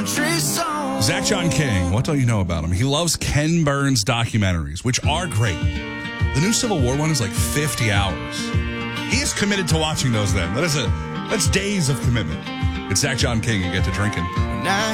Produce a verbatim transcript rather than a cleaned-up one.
country song. Zach John King, what don't you know about him? He loves Ken Burns documentaries, which are great. The new Civil War one is like fifty hours. He is committed to watching those then. That is a, that's days of commitment. It's Zach John King. You get to drinking. Now